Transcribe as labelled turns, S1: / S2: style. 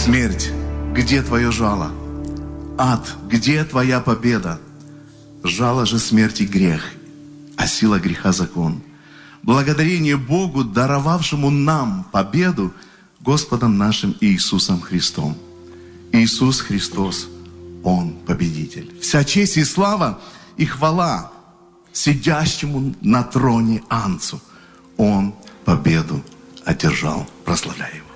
S1: Смерть, где твое жало? Ад, где твоя победа? Жало же смерти грех, а сила греха закон. Благодарение Богу, даровавшему нам победу Господом нашим Иисусом Христом. Иисус Христос, Он победитель. Вся честь и слава и хвала сидящему на троне Анцу. Он победу одержал. Прославляй Его.